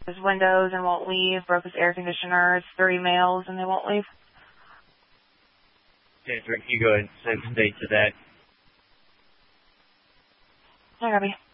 his windows and won't leave, broke his air conditioner. It's 3 males and they won't leave. Jennifer, can you go ahead and send state to that? I copy.